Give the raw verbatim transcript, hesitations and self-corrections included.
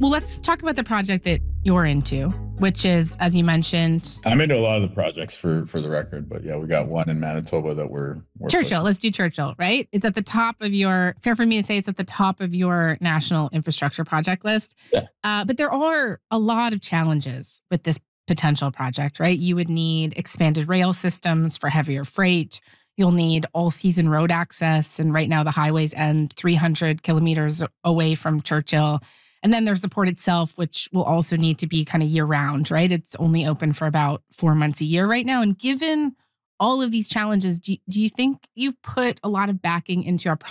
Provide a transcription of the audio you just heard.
Well, let's talk about the project that you're into, which is, as you mentioned... I'm into a lot of the projects for, for the record, but yeah, we got one in Manitoba that we're... we're Churchill, pushing. let's do Churchill, right? It's at the top of your... Fair for me to say it's at the top of your national infrastructure project list. Yeah. Uh, but there are a lot of challenges with this potential project, right? You would need expanded rail systems for heavier freight. You'll need all-season road access. And right now the highways end three hundred kilometers away from Churchill. And then there's the port itself, which will also need to be kind of year-round, right? It's only open for about four months a year right now. And given all of these challenges, do, do you think you've put a lot of backing into our